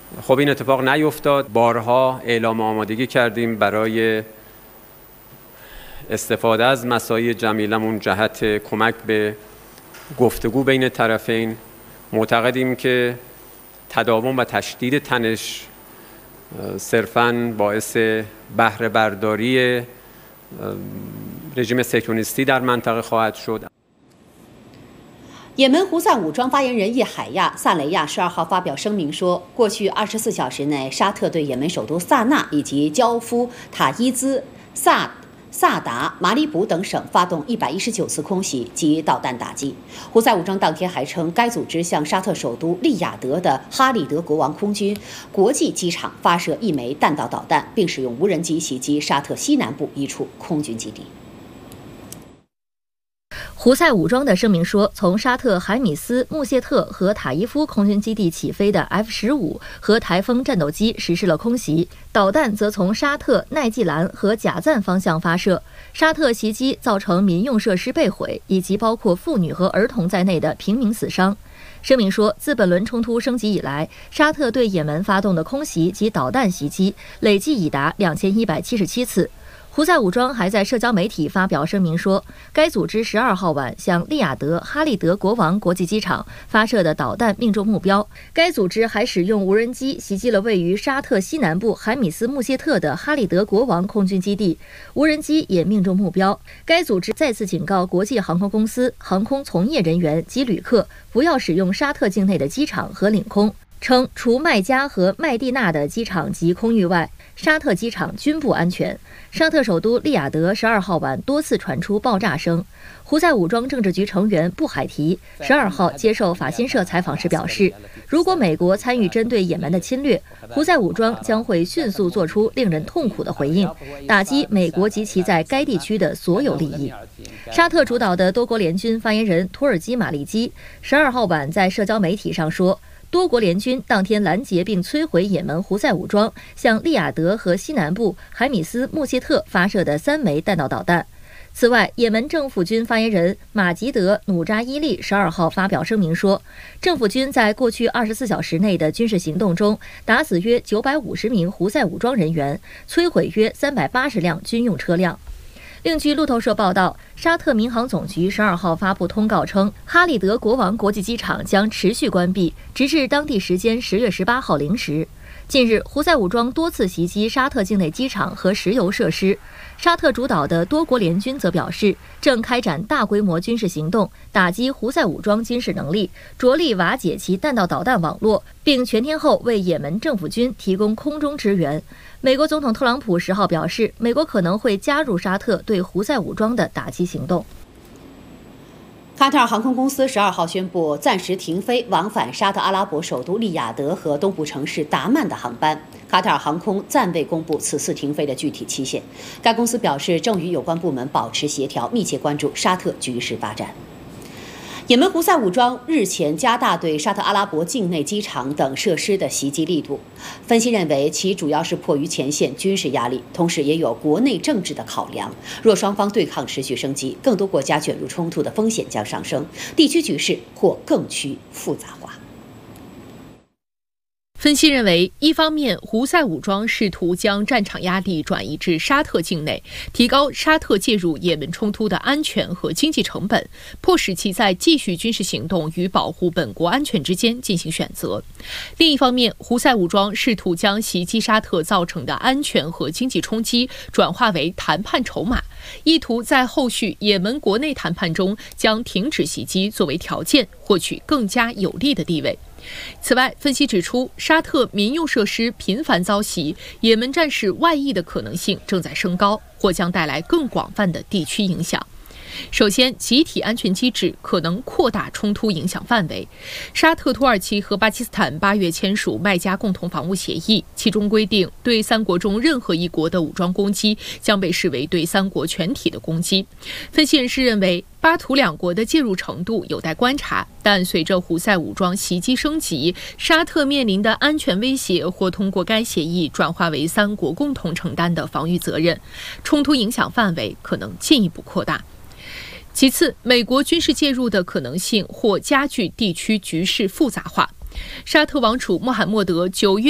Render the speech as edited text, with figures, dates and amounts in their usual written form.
خب این اتفاق نیفتاد. بارها اعلام آمادگی کردیم برای استفاده از مساعی جمیلمون جهت کمک به گفتگو بین طرفین. معتقدیم که تداوم و تشدید تنش صرفاً باعث بهره برداری رژیم صهیونیستی در منطقه خواهد شد。 也门胡塞武装发言人叶海亚·萨雷亚12号发表声明说，过去24小时内，沙特对也门首都萨那以及焦夫、塔伊兹、萨达、马里卜等省发动119次空袭及导弹打击。胡塞武装当天还称，该组织向沙特首都利雅得的哈利德国王空军国际机场发射1枚弹道导弹，并使用无人机袭击沙特西南部一处空军基地。 胡塞武装的声明说，从沙特海米斯、穆谢特和塔伊夫空军基地起飞的 F-15和台风战斗机实施了空袭，导弹则从沙特奈季兰和贾赞方向发射。沙特袭击造成民用设施被毁，以及包括妇女和儿童在内的平民死伤。声明说，自本轮冲突升级以来，沙特对也门发动的空袭及导弹袭击累计已达2177次。胡塞武装还在社交媒体发表声明说，该组织12号晚向利雅得哈利德国王国际机场发射的导弹命中目标。该组织还使用无人机袭击了位于沙特西南部海米斯穆谢特的哈利德国王空军基地，无人机也命中目标。该组织再次警告国际航空公司、航空从业人员及旅客不要使用沙特境内的机场和领空，称除麦加和麦地那的机场及空域外，沙特机场均不安全。沙特首都利雅得12号晚多次传出爆炸声。胡塞武装政治局成员布海提12号接受法新社采访时表示，如果美国参与针对也门的侵略，胡塞武装将会迅速做出令人痛苦的回应，打击美国及其在该地区的所有利益。沙特主导的多国联军发言人土耳其马利基12号晚在社交媒体上说，多国联军当天拦截并摧毁也门胡塞武装向利雅得和西南部海米斯穆谢特发射的3枚弹道导弹。此外，也门政府军发言人马吉德·努扎伊利12号发表声明说，政府军在过去24小时内的军事行动中打死约950名胡塞武装人员，摧毁约380辆军用车辆。另据路透社报道，沙特民航总局12号发布通告称，哈利德国王国际机场将持续关闭，直至当地时间10月18号零时。近日，胡塞武装多次袭击沙特境内机场和石油设施。沙特主导的多国联军则表示，正开展大规模军事行动，打击胡塞武装军事能力，着力瓦解其弹道导弹网络，并全天候为也门政府军提供空中支援。美国总统特朗普10号表示，美国可能会加入沙特对胡塞武装的打击行动。 卡塔尔航空公司12号宣布暂时停飞往返沙特阿拉伯首都利雅得和东部城市达曼的航班。卡塔尔航空暂未公布此次停飞的具体期限。该公司表示，正与有关部门保持协调，密切关注沙特局势发展。也门胡塞武装日前加大对沙特阿拉伯境内机场等设施的袭击力度。分析认为，其主要是迫于前线军事压力，同时也有国内政治的考量。若双方对抗持续升级，更多国家卷入冲突的风险将上升，地区局势或更趋复杂化。 分析认为，一方面，胡塞武装试图将战场压力转移至沙特境内，提高沙特介入也门冲突的安全和经济成本，迫使其在继续军事行动与保护本国安全之间进行选择。另一方面，胡塞武装试图将袭击沙特造成的安全和经济冲击转化为谈判筹码，意图在后续也门国内谈判中将停止袭击作为条件，获取更加有利的地位。此外，分析指出，沙特民用设施频繁遭袭，也门战事外溢的可能性正在升高，或将带来更广泛的地区影响。首先，集体安全机制可能扩大冲突影响范围。沙特、土耳其和巴基斯坦8月签署麦加共同防务协议，其中规定，对3国中任何一国的武装攻击将被视为对3国全体的攻击。分析人士认为，巴土2国的介入程度有待观察，但随着胡塞武装袭击升级，沙特面临的安全威胁或通过该协议转化为3国共同承担的防御责任，冲突影响范围可能进一步扩大。其次，美国军事介入的可能性或加剧地区局势复杂化。沙特王储穆罕默德9月